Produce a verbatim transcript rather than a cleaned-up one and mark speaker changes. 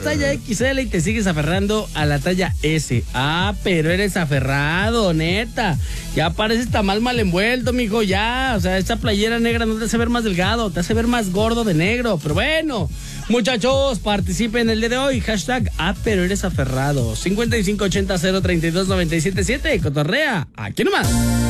Speaker 1: talla equis ele y te sigues aferrando a la talla ese. Ah, pero eres aferrado, neta. Ya pareces tamal mal envuelto, mijo, ya. O sea, esta playera negra no te hace ver más delgado, te hace ver más gordo de negro. Pero bueno, muchachos, participen el día de hoy. Hashtag, ah, pero eres aferrado. cincuenta y cinco ochenta cero treinta y dos noventa y siete siete. Cotorrea, aquí nomás.